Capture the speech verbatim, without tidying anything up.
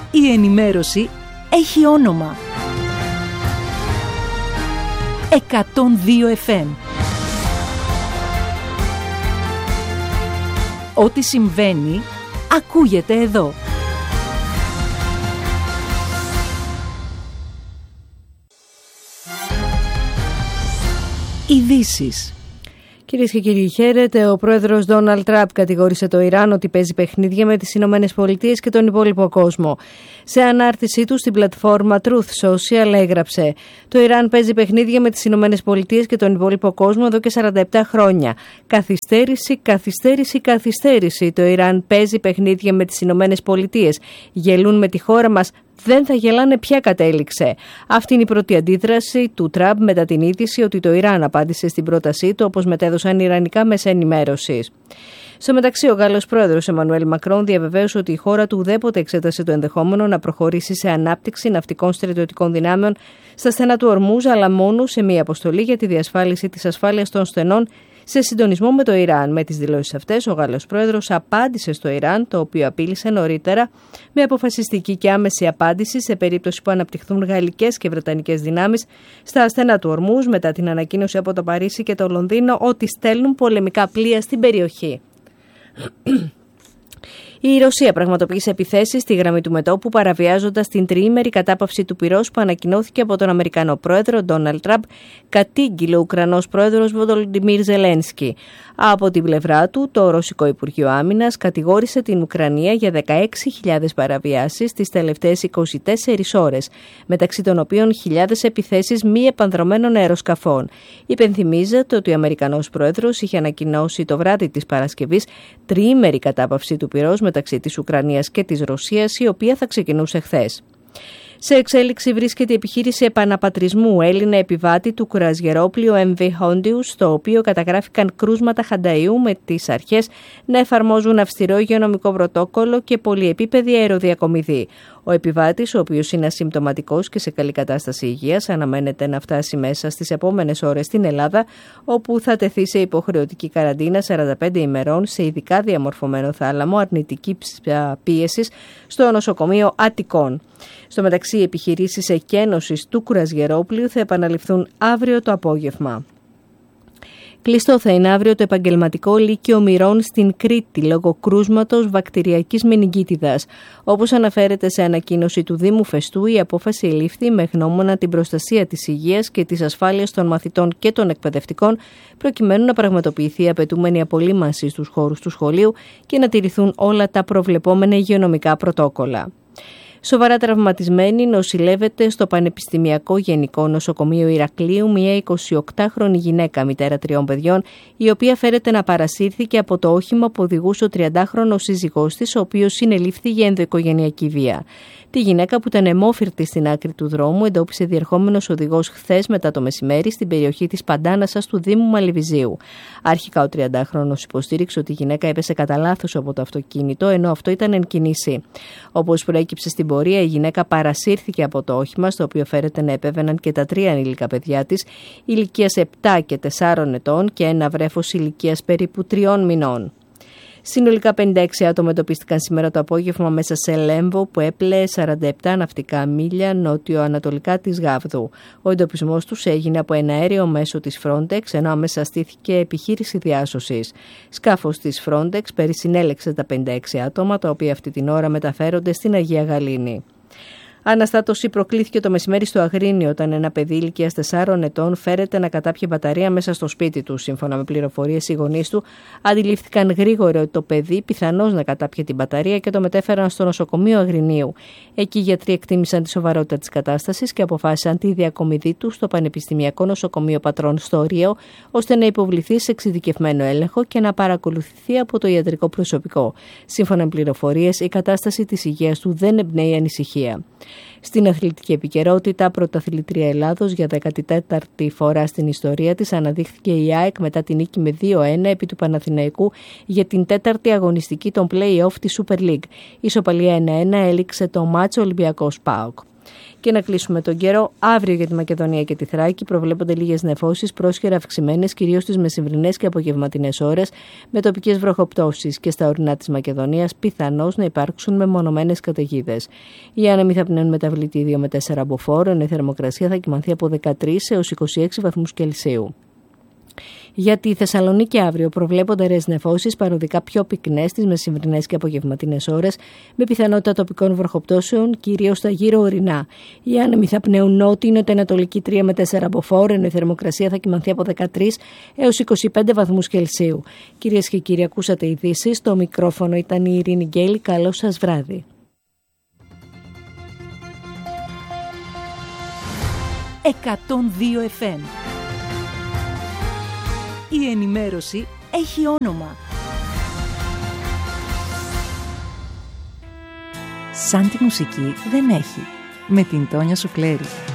η ενημέρωση έχει όνομα. εκατόν δύο εφ εμ. Ό,τι συμβαίνει, ακούγεται εδώ. Ειδήσεις. Κυρίες και κύριοι, χαίρετε. Ο πρόεδρος Ντόναλντ Τραμπ κατηγόρησε το Ιράν ότι παίζει παιχνίδια με τις Ηνωμένες Πολιτείες και τον υπόλοιπο κόσμο. Σε ανάρτησή του στην πλατφόρμα Truth Social έγραψε: «Το Ιράν παίζει παιχνίδια με τις Ηνωμένες Πολιτείες και τον υπόλοιπο κόσμο εδώ και σαράντα επτά χρόνια. Καθυστέρηση, καθυστέρηση, καθυστέρηση. Το Ιράν παίζει παιχνίδια με τις Ηνωμένες Πολιτείες. Γελούν με τη χώρα μας. Δεν θα γελάνε πια», κατέληξε. Αυτή είναι η πρώτη αντίδραση του Τραμπ μετά την είδηση ότι το Ιράν απάντησε στην πρότασή του, όπως μετέδωσαν ιρανικά μέσα ενημέρωσης. Στο μεταξύ, ο Γάλλος πρόεδρος Εμμανουέλ Μακρόν διαβεβαίωσε ότι η χώρα του ουδέποτε εξέτασε το ενδεχόμενο να προχωρήσει σε ανάπτυξη ναυτικών στρατιωτικών δυνάμεων στα στενά του Ορμούζ, αλλά μόνο σε μία αποστολή για τη διασφάλιση της ασφάλειας των στενών σε συντονισμό με το Ιράν. Με τις δηλώσεις αυτές, ο Γάλλος πρόεδρος απάντησε στο Ιράν, το οποίο απείλησε νωρίτερα με αποφασιστική και άμεση απάντηση σε περίπτωση που αναπτυχθούν γαλλικές και βρετανικές δυνάμεις στα στενά του Ορμούζ, μετά την ανακοίνωση από το Παρίσι και το Λονδίνο ότι στέλνουν πολεμικά πλοία στην περιοχή. Η Ρωσία πραγματοποίησε επιθέσεις στη γραμμή του μετώπου, παραβιάζοντας την τριήμερη κατάπαυση του πυρός που ανακοινώθηκε από τον Αμερικανό πρόεδρο Ντόναλντ Τραμπ, κατήγγειλε ο Ουκρανός πρόεδρος Βολοντιμίρ Ζελένσκι. Από την πλευρά του, το Ρωσικό Υπουργείο Άμυνας κατηγόρησε την Ουκρανία για δεκαέξι χιλιάδες παραβιάσεις τις τελευταίες είκοσι τέσσερις ώρες, μεταξύ των οποίων χιλιάδες επιθέσεις μη επανδρωμένων αεροσκαφών. Υπενθυμίζεται ότι ο Αμερικανός πρόεδρος είχε ανακοινώσει το βράδυ της Παρασκευής τριήμερη κατάπαυση του πυρός μεταξύ της Ουκρανίας και της Ρωσίας, η οποία θα ξεκινούσε χθες. Σε εξέλιξη βρίσκεται η επιχείρηση επαναπατρισμού Έλληνα επιβάτη του κρουαζιερόπλοιου εμ βι Hondius, στο οποίο καταγράφηκαν κρούσματα χανταΐου, με τις αρχές να εφαρμόζουν αυστηρό υγειονομικό πρωτόκολλο και πολυεπίπεδη αεροδιακομιδή. Ο επιβάτης, ο οποίος είναι ασυμπτωματικός και σε καλή κατάσταση υγείας, αναμένεται να φτάσει μέσα στις επόμενες ώρες στην Ελλάδα, όπου θα τεθεί σε υποχρεωτική καραντίνα σαράντα πέντε ημερών σε ειδικά διαμορφωμένο θάλαμο αρνητική πίεσης στο νοσοκομείο Αττικών. Στο μεταξύ, οι επιχειρήσεις εκένωσης του κρουαζιερόπλοιου θα επαναληφθούν αύριο το απόγευμα. Κλειστό θα είναι αύριο το επαγγελματικό Λύκειο Μυρών στην Κρήτη λόγω κρούσματος βακτηριακής μενιγκίτιδας. Όπως αναφέρεται σε ανακοίνωση του Δήμου Φεστού, η απόφαση ελήφθη με γνώμονα την προστασία της υγείας και της ασφάλειας των μαθητών και των εκπαιδευτικών, προκειμένου να πραγματοποιηθεί η απαιτούμενη απολύμανση στους χώρους του σχολείου και να τηρηθούν όλα τα προβλεπόμενα υγειονομικά πρωτόκολλα. Σοβαρά τραυματισμένη νοσηλεύεται στο Πανεπιστημιακό Γενικό Νοσοκομείο Ηρακλείου μια εικοσιοκτάχρονη γυναίκα, μητέρα τριών παιδιών, η οποία φέρεται να παρασύρθηκε από το όχημα που οδηγούσε ο τριαντάχρονος σύζυγός της, ο οποίος συνελήφθη για ενδοοικογενειακή βία. Τη γυναίκα, που ήταν αιμόφυρτη στην άκρη του δρόμου, εντόπισε διερχόμενος οδηγός χθες μετά το μεσημέρι στην περιοχή της Παντάνασας του Δήμου Μαλιβιζίου. Αρχικά ο τριαντάχρονος υποστήριξε ότι η γυναίκα έπεσε κατά λάθος από το αυτοκίνητο, ενώ αυτό ήταν εν κινήσει. Όπως προέκυψε στην πορεία, η γυναίκα παρασύρθηκε από το όχημα, στο οποίο φέρεται να επέβαιναν και τα τρία ανήλικα παιδιά της, ηλικίας επτά και τεσσάρων ετών και ένα βρέφος ηλικίας περίπου τριών μηνών. Συνολικά πενήντα έξι άτομα εντοπίστηκαν σήμερα το απόγευμα μέσα σε Λέμβο, που έπλεε σαράντα επτά ναυτικά μίλια νότιο-ανατολικά της Γάβδου. Ο εντοπισμός τους έγινε από ένα αέριο μέσο της Frontex, ενώ άμεσα στήθηκε επιχείρηση διάσωσης. Σκάφος της Frontex περισυνέλεξε τα πενήντα έξι άτομα, τα οποία αυτή την ώρα μεταφέρονται στην Αγία Γαλήνη. Αναστάτωση προκλήθηκε το μεσημέρι στο Αγρίνιο, όταν ένα παιδί ηλικίας τεσσάρων ετών φέρεται να κατάπιε μπαταρία μέσα στο σπίτι του. Σύμφωνα με πληροφορίες, οι γονείς του αντιλήφθηκαν γρήγορα ότι το παιδί πιθανώς να κατάπιε την μπαταρία και το μετέφεραν στο νοσοκομείο Αγρινίου. Εκεί οι γιατροί εκτίμησαν τη σοβαρότητα της κατάστασης και αποφάσισαν τη διακομιδή του στο Πανεπιστημιακό Νοσοκομείο Πατρών στο Ρίο, ώστε να υποβληθεί σε εξειδικευμένο έλεγχο και να παρακολουθηθεί από το ιατρικό προσωπικό. Σύμφωνα με πληροφορίες, η κατάσταση της υγείας του δεν εμπνέει ανησυχία. Στην αθλητική επικαιρότητα, πρωταθλήτρια Ελλάδος για δέκατη τέταρτη φορά στην ιστορία της αναδείχθηκε η ΑΕΚ μετά την νίκη με δύο ένα επί του Παναθηναϊκού για την τέταρτη αγωνιστική των play-off της Super League. Η ισοπαλία ένα ένα έληξε το μάτσο Ολυμπιακός ΠΑΟΚ. Και να κλείσουμε τον καιρό. Αύριο για τη Μακεδονία και τη Θράκη προβλέπονται λίγες νεφώσεις, πρόσχερα αυξημένες κυρίως στις μεσημβρινές και απογευματινές ώρες, με τοπικές βροχοπτώσεις, και στα ορεινά της Μακεδονίας πιθανώς να υπάρξουν μεμονωμένες καταιγίδες. Οι άνεμοι θα πνέουν μεταβλητή δύο με τέσσερα μποφόρ, ενώ η θερμοκρασία θα κυμανθεί από δεκατρείς έως είκοσι έξι βαθμούς Κελσίου. Για τη Θεσσαλονίκη αύριο προβλέπονται αραιές νεφώσεις, παροδικά πιο πυκνές στις μεσημβρινές και απογευματινές ώρες, με πιθανότητα τοπικών βροχοπτώσεων, κυρίως στα γύρω ορεινά. Οι άνεμοι θα πνέουν νότιο-νοτιοανατολική τρία με τέσσερα μποφόρ, ενώ η θερμοκρασία θα κυμανθεί από δεκατρείς έως είκοσι πέντε βαθμούς Κελσίου. Κυρίες και κύριοι, ακούσατε ειδήσεις. Στο μικρόφωνο ήταν η Ειρήνη Γκέλη. Καλό σας βράδυ. εκατόν δύο εφ εμ. Η ενημέρωση έχει όνομα. Σαν τη μουσική δεν έχει. Με την Τόνια Σουφλέρη.